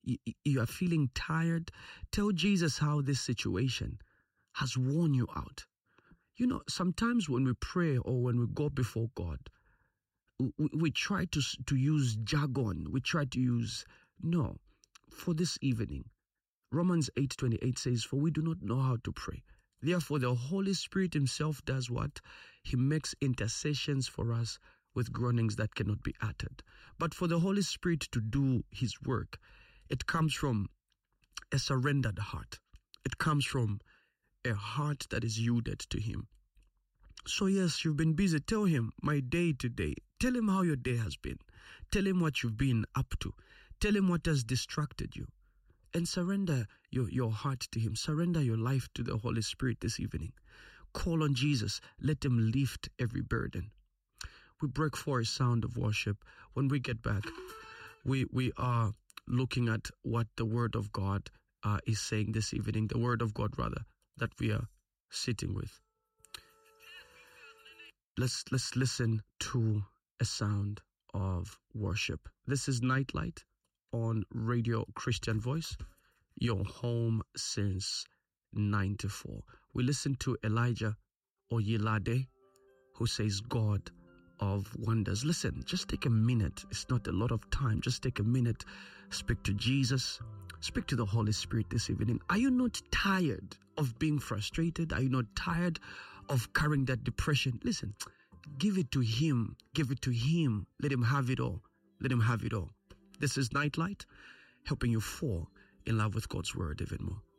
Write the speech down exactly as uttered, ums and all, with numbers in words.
you, you are feeling tired, tell Jesus how this situation has worn you out. You know, sometimes when we pray or when we go before God, we, we try to, to use jargon. We try to use, no, for this evening, Romans eight twenty-eight says, for we do not know how to pray. Therefore, the Holy Spirit himself does what? He makes intercessions for us with groanings that cannot be uttered. But for the Holy Spirit to do his work, it comes from a surrendered heart. It comes from a heart that is yielded to him. So yes, you've been busy. Tell him, my day today. Tell him how your day has been. Tell him what you've been up to. Tell him what has distracted you. And surrender your, your heart to him. Surrender your life to the Holy Spirit this evening. Call on Jesus. Let him lift every burden. We break for a sound of worship. When we get back, we, we are looking at what the Word of God uh, is saying this evening. The Word of God, rather, that we are sitting with. Let's, let's listen to a sound of worship. This is Nightlight on Radio Christian Voice, your home since ninety-four. We listen to Elijah Oyelade, who says, God of wonders. Listen, just take a minute. It's not a lot of time. Just take a minute. Speak to Jesus. Speak to the Holy Spirit this evening. Are you not tired of being frustrated? Are you not tired of carrying that depression? Listen, give it to him. Give it to him. Let him have it all. Let him have it all. This is Nightlight, helping you fall in love with God's word even more.